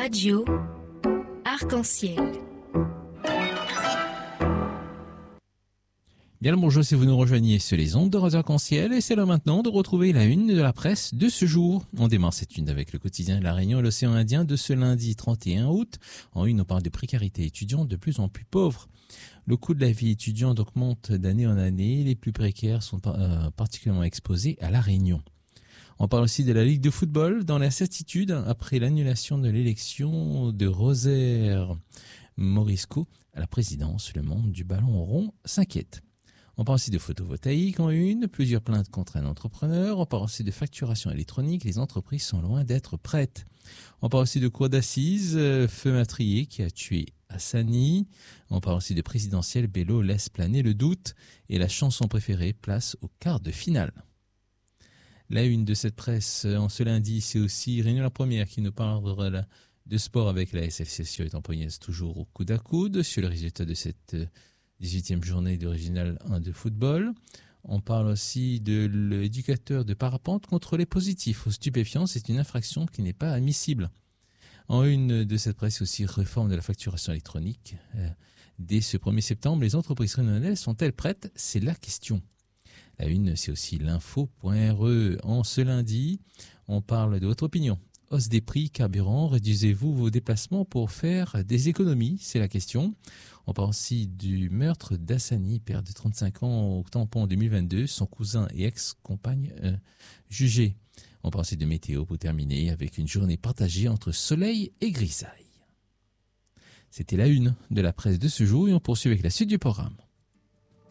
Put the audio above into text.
Radio Arc-en-Ciel. Bien le bonjour si vous nous rejoignez sur les ondes de Radio Arc-en-Ciel et c'est l'heure maintenant de retrouver la une de la presse de ce jour. On démarre cette une avec le quotidien La Réunion et l'Océan Indien de ce lundi 31 août. En une, on parle de précarité étudiante de plus en plus pauvre. Le coût de la vie étudiante augmente d'année en année. Les plus précaires sont particulièrement exposés à La Réunion. On parle aussi de la Ligue de football dans l'incertitude après l'annulation de l'élection de Rosaire Morisco à la présidence. Le monde du ballon rond s'inquiète. On parle aussi de photovoltaïque en une, plusieurs plaintes contre un entrepreneur. On parle aussi de facturation électronique, les entreprises sont loin d'être prêtes. On parle aussi de cour d'assises, feu meurtrier qui a tué Hassani. On parle aussi de présidentielle, Bello laisse planer le doute et la chanson préférée place au quart de finale. La une de cette presse en ce lundi, c'est aussi Réunion la Première qui nous parle de sport avec la SFC Sioux et Tamponiès toujours au coude à coude sur le résultat de cette 18e journée de Régional 1 de football. On parle aussi de l'éducateur de parapente contre les positifs aux stupéfiants. C'est une infraction qui n'est pas admissible. En une de cette presse aussi, réforme de la facturation électronique. Dès ce 1er septembre, les entreprises régionales sont-elles prêtes ? C'est la question. La une, c'est aussi l'info.re. En ce lundi, on parle de votre opinion. Hausse des prix, carburant, réduisez-vous vos déplacements pour faire des économies ? C'est la question. On parle aussi du meurtre d'Hassani, père de 35 ans au tampon 2022, son cousin et ex-compagne jugés. On parle aussi de météo pour terminer avec une journée partagée entre soleil et grisaille. C'était la une de la presse de ce jour et on poursuit avec la suite du programme.